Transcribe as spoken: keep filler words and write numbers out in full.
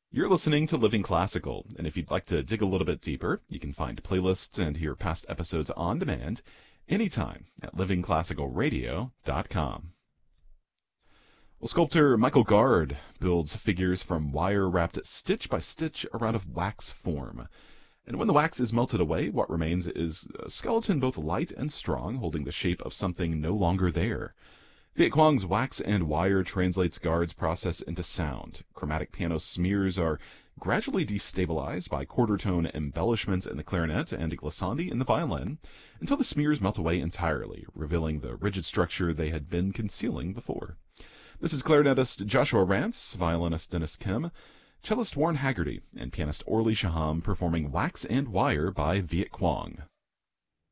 You're listening to Living Classical, and if you'd like to dig a little bit deeper, you can find playlists and hear past episodes on demand anytime at living classical radio dot com. Well, sculptor Michael Gard builds figures from wire wrapped stitch by stitch around a wax form. And when the wax is melted away, what remains is a skeleton both light and strong, holding the shape of something no longer there. Viet Quang's wax and wire translates Gard's process into sound. Chromatic piano smears are gradually destabilized by quarter-tone embellishments in the clarinet and glissandi in the violin, until the smears melt away entirely, revealing the rigid structure they had been concealing before. This is clarinetist Joshua Rance, violinist Dennis Kim, cellist Warren Haggerty, and pianist Orly Shaham performing Wax and Wire by Viet Quang.